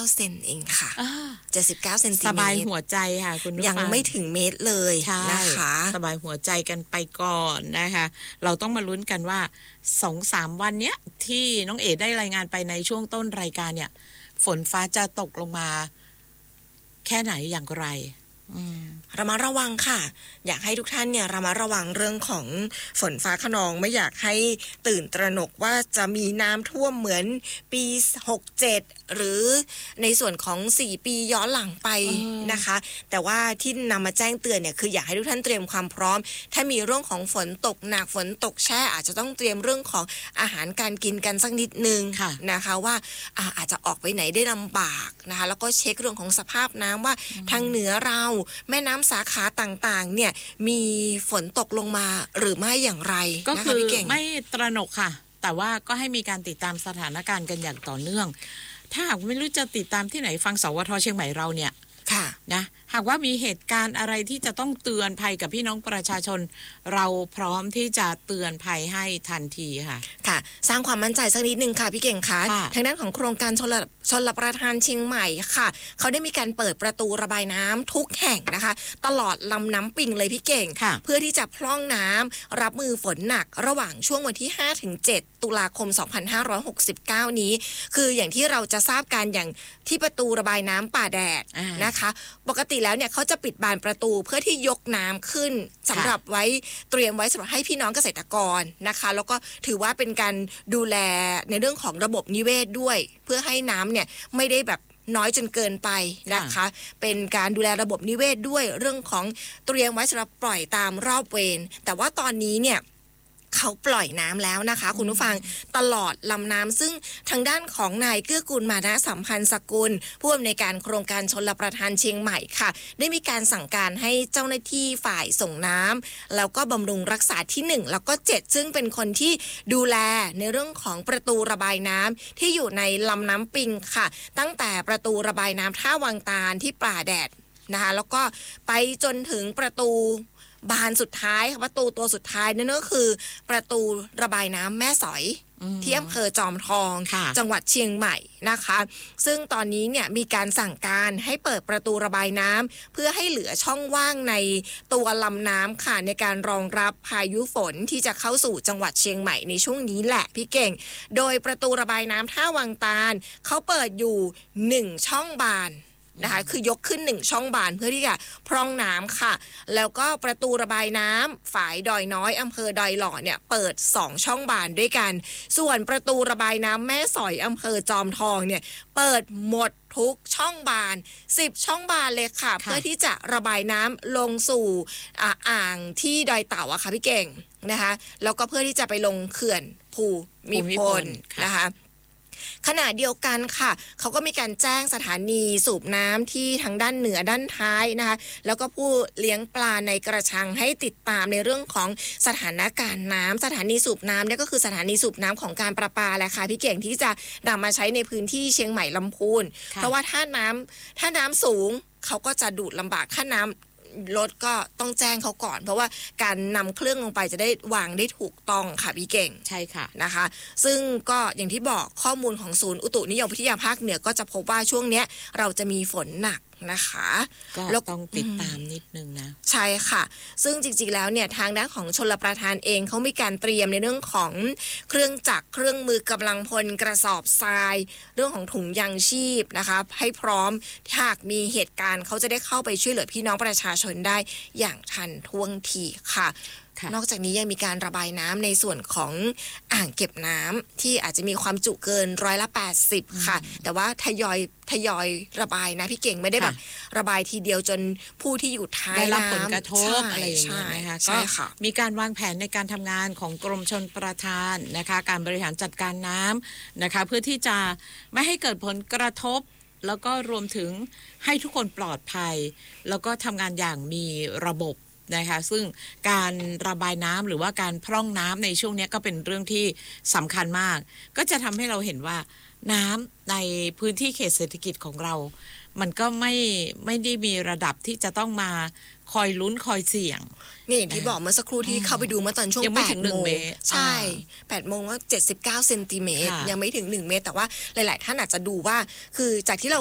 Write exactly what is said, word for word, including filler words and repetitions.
เซนเองค่ะเจ็ดสิบเก้าเซนติเมตรสบายหัวใจค่ะคุณผู้ฟังยังไม่ถึงเมตรเลยนะคะสบายหัวใจกันไปก่อนนะคะเราต้องมาลุ้นกันว่า สองสาม วันเนี้ยที่น้องเอ๋ได้รายงานไปในช่วงต้นรายการเนี่ยฝนฟ้าจะตกลงมาแค่ไหนอย่างไรระมัดระวังค่ะอยากให้ทุกท่านเนี่ยระมัดระวังเรื่องของฝนฟ้าคะนองไม่อยากให้ตื่นตระหนกว่าจะมีน้ำท่วมเหมือนปีหกเจ็ดหรือในส่วนของสี่ปีย้อนหลังไปนะคะแต่ว่าที่นำมาแจ้งเตือนเนี่ยคืออยากให้ทุกท่านเตรียมความพร้อมถ้ามีเรื่องของฝนตกหนักฝนตกแช่อาจจะต้องเตรียมเรื่องของอาหารการกินกันสักนิดนึงนะคะว่าอาจจะออกไปไหนได้ลำบากนะคะแล้วก็เช็คเรื่องของสภาพน้ำว่าทางเหนือเราแม่น้ำสาขาต่างๆเนี่ยมีฝนตกลงมาหรือไม่อย่างไรก็คือไม่ตระหนกค่ะแต่ว่าก็ให้มีการติดตามสถานการณ์กันอย่างต่อเนื่องถ้าหากไม่รู้จะติดตามที่ไหนฟังสวทเชียงใหม่เราเนี่ยนะหากว่ามีเหตุการณ์อะไรที่จะต้องเตือนภัยกับพี่น้องประชาชนเราพร้อมที่จะเตือนภัยให้ทันทีค่ะค่ะสร้างความมั่นใจสักนิดนึงค่ะพี่เก่งคะทางด้านของโครงการชลชลประทานเชียงใหม่ค่ะเขาได้มีการเปิดประตูระบายน้ำทุกแห่งนะคะตลอดลำน้ำปิงเลยพี่เก่งเพื่อที่จะพร่องน้ำรับมือฝนหนักระหว่างช่วงวันที่ ห้าถึงเจ็ด ตุลาคม สองพันห้าร้อยหกสิบเก้า นี้คืออย่างที่เราจะทราบกันอย่างที่ประตูระบายน้ำป่าแดดนะคะปกติแล้วเนี่ยเขาจะปิดบานประตูเพื่อที่ยกน้ำขึ้นสำหรับไว้เตรียมไว้สำหรับให้พี่น้องเกษตรกรนะคะแล้วก็ถือว่าเป็นการดูแลในเรื่องของระบบนิเวศด้วยเพื่อให้น้ำเนี่ยไม่ได้แบบน้อยจนเกินไปนะคะเป็นการดูแลระบบนิเวศด้วยเรื่องของเตรียมไว้สำหรับปล่อยตามรอบเวรแต่ว่าตอนนี้เนี่ยเขาปล่อยน้ำแล้วนะคะคุณผู้ฟังตลอดลำน้ำซึ่งทางด้านของนายเกื้อกูลมานะสัมพันธ์สกุลผู้อำนวยการโครงการชลประทานเชียงใหม่ค่ะได้มีการสั่งการให้เจ้าหน้าที่ฝ่ายส่งน้ำแล้วก็บำรุงรักษาที่หนึ่งแล้วก็เจ็ดซึ่งเป็นคนที่ดูแลในเรื่องของประตูระบายน้ำที่อยู่ในลำน้ำปิงค่ะตั้งแต่ประตูระบายน้ำท่าวังตาลที่ป่าแดดนะคะแล้วก็ไปจนถึงประตูบานสุดท้ายประตูตัวสุดท้ายนั่นก็คือประตูระบายน้ำแม่สอยที่อำเภอจอมทองจังหวัดเชียงใหม่นะคะซึ่งตอนนี้เนี่ยมีการสั่งการให้เปิดประตูระบายน้ำเพื่อให้เหลือช่องว่างในตัวลำน้ำค่ะในการรองรับพายุฝนที่จะเข้าสู่จังหวัดเชียงใหม่ในช่วงนี้แหละพี่เก่งโดยประตูระบายน้ำท่าวังตาลเขาเปิดอยู่หนึ่งช่องบานนะคะคือยกขึ้นหนึ่งช่องบานเพื่อที่จะพร่องน้ำค่ะแล้วก็ประตูระบายน้ำฝายดอยน้อยอำเภอดอยหล่อเนี่ยเปิดสองช่องบานด้วยกันส่วนประตูระบายน้ำแม่สอยอำเภอจอมทองเนี่ยเปิดหมดทุกช่องบานสิบช่องบานเลยค่ะเพื่อที่จะระบายน้ำลงสู่อ่าอ่างที่ดอยเต่าอะค่ะพี่เก่งนะคะแล้วก็เพื่อที่จะไปลงเขื่อนภูมิพลนะคะขณะเดียวกันค่ะเขาก็มีการแจ้งสถานีสูบน้ำที่ทางด้านเหนือด้านท้ายนะคะแล้วก็ผู้เลี้ยงปลาในกระชังให้ติดตามในเรื่องของสถานการณ์น้ำสถานีสูบน้ำเนี่ยก็คือสถานีสูบน้ำของการประปาแหละค่ะพี่เก่งที่จะนำมาใช้ในพื้นที่เชียงใหม่ลำพูนเพราะว่าถ้าน้ำถ้าน้ำสูงเขาก็จะดูดลำบากถ้าน้ำรถก็ต้องแจ้งเขาก่อนเพราะว่าการนำเครื่องลงไปจะได้วางได้ถูกต้องค่ะพี่เก่งใช่ค่ะนะคะซึ่งก็อย่างที่บอกข้อมูลของศูนย์อุตุนิยมวิทยาภาคเหนือก็จะพบว่าช่วงนี้เราจะมีฝนหนักนะคะก็ต้องติดตามนิดนึงนะใช่ค่ะซึ่งจริงๆแล้วเนี่ยทางด้านของชลประทานเองเขามีการเตรียมในเรื่องของเครื่องจักรเครื่องมือกำลังพลกระสอบทรายเรื่องของถุงยางชีพนะคะให้พร้อมถ้าหากมีเหตุการณ์เขาจะได้เข้าไปช่วยเหลือพี่น้องประชาชนได้อย่างทันท่วงทีค่ะนอกจากนี้ยังมีการระบายน้ำในส่วนของอ่างเก็บน้ำที่อาจจะมีความจุเกินร้อยละแปดสิบค่ะแต่ว่าทยอยทยอยระบายนะพี่เก่งไม่ได้แบบระบายทีเดียวจนผู้ที่อยู่ท้ายได้รับผลกระทบอะไรอย่างเงี้ยนะคะก็มีการวางแผนในการทำงานของกรมชลประทานนะคะการบริหารจัดการน้ำนะคะเพื่อที่จะไม่ให้เกิดผลกระทบแล้วก็รวมถึงให้ทุกคนปลอดภัยแล้วก็ทำงานอย่างมีระบบนะคะซึ่งการระบายน้ำหรือว่าการพร่องน้ำในช่วงนี้ก็เป็นเรื่องที่สำคัญมากก็จะทำให้เราเห็นว่าน้ำในพื้นที่เขตเศรษฐกิจของเรามันก็ไม่ไม่ได้มีระดับที่จะต้องมาคอยลุ้นคอยเสี่ยงนี่อย่างที่บอกเมื่อสักครู่ที่เข้าไปดูเมื่อตอนช่วงแปดโมงใช่แปดโมงว่าเจ็ดสิบเก้าเซนติเมตรยังไม่ถึงหนึ่งเมตรแต่ว่าหลายๆท่านอาจจะดูว่าคือจากที่เรา